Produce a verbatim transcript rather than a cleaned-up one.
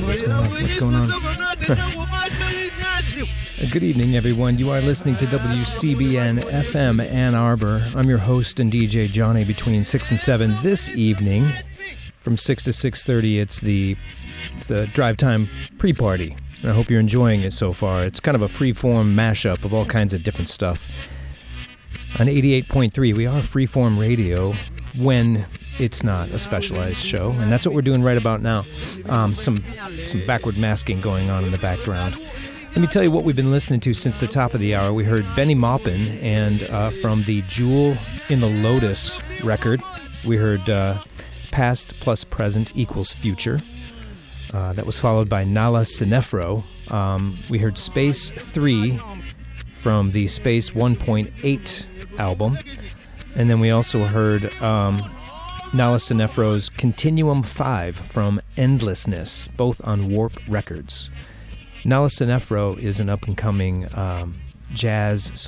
what's going on? What's going on? Good evening, everyone. You are listening to W C B N F M Ann Arbor. I'm your host and D J Johnny between six and seven. This evening, from six to six thirty, it's the it's the Drive Time pre-party. And I hope you're enjoying it so far. It's kind of a free-form mashup of all kinds of different stuff. On eighty-eight point three, we are free-form radio when it's not a specialized show, and that's what we're doing right about now. Um, some some backward masking going on in the background. Let me tell you what we've been listening to since the top of the hour. We heard Benny Maupin, and uh, from the Jewel in the Lotus record, we heard uh, Past plus Present equals Future. Uh, that was followed by Nala Cinefro. Um, we heard Space three from the Space one point eight album. And then we also heard um, Nala Cinefro's Continuum five from Endlessness, both on Warp Records. Nala Cinefro is an up-and-coming um, jazz